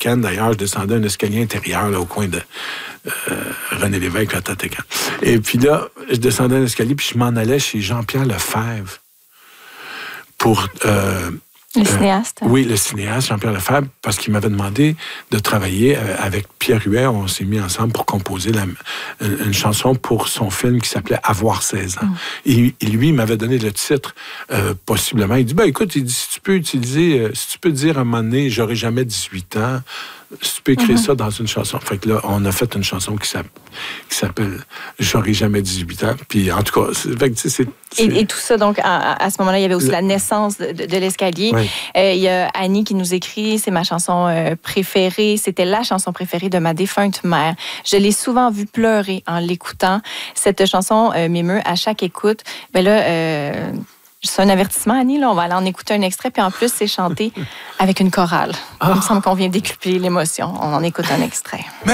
Tatacan. D'ailleurs, je descendais un escalier intérieur là, au coin de René Lévesque à Tatacan. Et puis là, je descendais un escalier, puis je m'en allais chez Jean-Pierre Lefebvre pour... le cinéaste. Oui, le cinéaste, Jean-Pierre Lefebvre, parce qu'il m'avait demandé de travailler avec Pierre Huet. On s'est mis ensemble pour composer une chanson pour son film qui s'appelait « Avoir 16 ans ». Et lui, il m'avait donné le titre, possiblement. Il dit, écoute, si tu peux dire à un moment donné, j'aurai jamais 18 ans, si tu peux écrire ça dans une chanson. Fait que là, on a fait une chanson qui s'appelle « J'aurai jamais 18 ans ». Puis en tout cas, c'est... Et tout ça, donc, à ce moment-là, il y avait aussi la naissance de l'escalier. Oui. Il y a Annie qui nous écrit, c'est ma chanson préférée. C'était la chanson préférée de ma défunte mère. Je l'ai souvent vue pleurer en l'écoutant. Cette chanson m'émeut à chaque écoute. Mais là, c'est un avertissement, Annie. Là, on va aller en écouter un extrait. Puis en plus, c'est chanté avec une chorale. Il me semble qu'on vient décupler l'émotion. On en écoute un extrait.